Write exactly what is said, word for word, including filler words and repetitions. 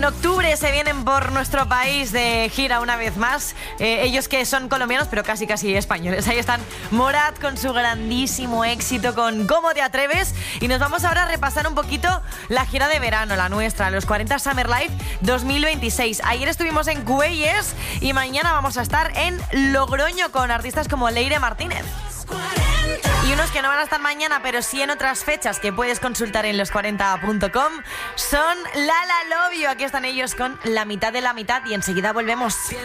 En octubre se vienen por nuestro país de gira una vez más. Eh, ellos que son colombianos, pero casi casi españoles. Ahí están Morat con su grandísimo éxito con ¿Cómo te atreves? Y nos vamos ahora a repasar un poquito la gira de verano, la nuestra, los cuarenta Summer Live dos mil veintiséis. Ayer estuvimos en Cuelles y mañana vamos a estar en Logroño con artistas como Leire Martínez. Y unos que no van a estar mañana, pero sí en otras fechas que puedes consultar en los cuarenta punto com son Lala Love You. Aquí están ellos con La mitad de la mitad y enseguida volvemos.